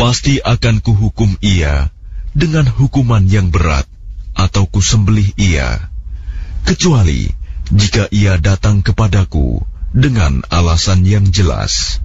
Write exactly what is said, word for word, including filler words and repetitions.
pasti akan kuhukum ia dengan hukuman yang berat, atau kusembelih ia, kecuali jika ia datang kepadaku dengan alasan yang jelas.